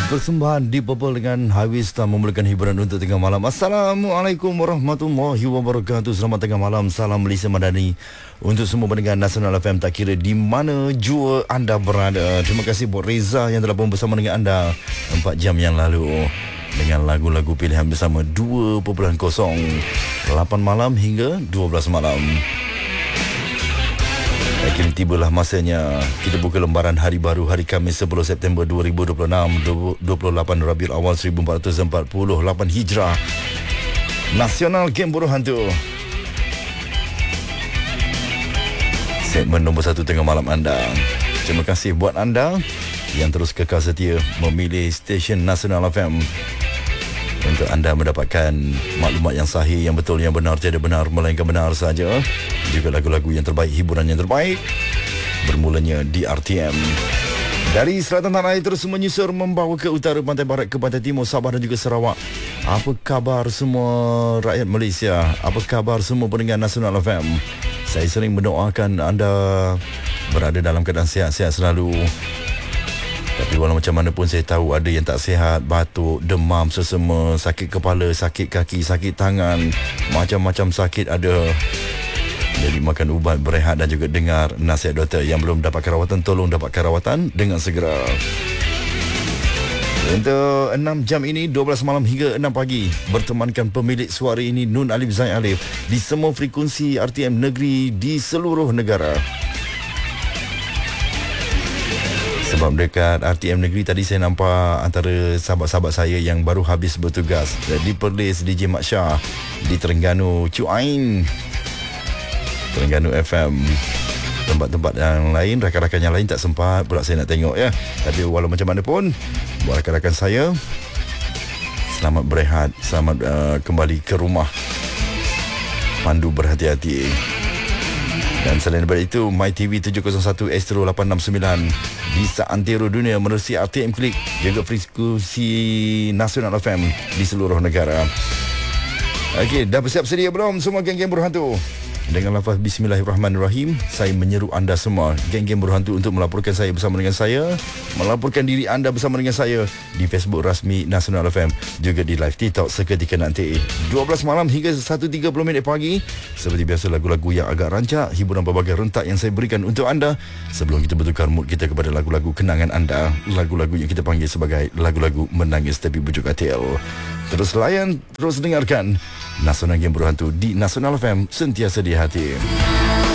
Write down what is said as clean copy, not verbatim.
Persembahan di Purple dengan Highway Star memulakan hiburan untuk tengah malam. Assalamualaikum warahmatullahi wabarakatuh. Selamat tengah malam. Salam Malaysia Madani untuk semua pendengar Nasional FM, tak kira di mana jua anda berada. Terima kasih buat Reza yang telah pun bersama dengan anda 4 jam yang lalu dengan lagu-lagu pilihan bersama 2.0 8 malam hingga 12 malam. Kini tibalah masanya kita buka lembaran hari baru, hari Khamis 10 September 2026, 28 Rabiul Awal 1448 Hijrah. Nasional Game Buruh Hantu. Segmen nombor 1 tengah malam anda. Terima kasih buat anda yang terus kekal setia memilih stesen Nasional FM untuk anda mendapatkan maklumat yang sahih, yang betul, yang benar, tiada benar melainkan benar saja. Juga lagu-lagu yang terbaik, hiburan yang terbaik, bermulanya di RTM. Dari selatan tanah air terus menyusur membawa ke utara, pantai barat, ke pantai timur, Sabah dan juga Sarawak. Apa khabar semua rakyat Malaysia? Apa khabar semua pendengar Nasional FM? Saya sering mendoakan anda berada dalam keadaan sihat-sihat selalu. Tapi walau macam mana pun saya tahu ada yang tak sihat, batuk, demam, sesama, sakit kepala, sakit kaki, sakit tangan, macam-macam sakit ada. Jadi makan ubat, berehat dan juga dengar nasihat doktor. Yang belum dapatkan rawatan, tolong dapatkan rawatan dengan segera. Untuk 6 jam ini, 12 malam hingga 6 pagi, bertemankan pemilik suara ini, Nun Alif Zain Alif, di semua frekuensi RTM negeri di seluruh negara. Sebab dekat RTM negeri tadi saya nampak antara sahabat-sahabat saya yang baru habis bertugas di Perlis, DJ Mat Syah, di Terengganu, Cuain, Terengganu FM, tempat-tempat yang lain, rakan-rakan yang lain tak sempat pula saya nak tengok ya. Tapi walau macam mana pun, buat rakan-rakan saya, selamat berehat, selamat kembali ke rumah, pandu berhati-hati. Dan selain daripada itu, MyTV 701 Astro 869 di seantero dunia menerusi RTM Klik, juga frekuensi Nasional FM di seluruh negara. Okey, dah bersiap sedia belum semua geng-geng buruh hantu? Dengan lafaz Bismillahirrahmanirrahim, saya menyeru anda semua, geng-geng buruh hantu, untuk melaporkan saya bersama dengan saya, melaporkan diri anda bersama dengan saya di Facebook rasmi Nasional FM, juga di live TikTok seketika nanti 12 malam hingga 1.30 pagi. Seperti biasa, lagu-lagu yang agak rancak, hiburan berbagai rentak yang saya berikan untuk anda sebelum kita bertukar mood kita kepada lagu-lagu kenangan anda, lagu-lagu yang kita panggil sebagai lagu-lagu menangis tapi bujuk katil. Terus layan, terus dengarkan Nasional Game Buruh Hantu di Nasional FM, sentiasa di hati.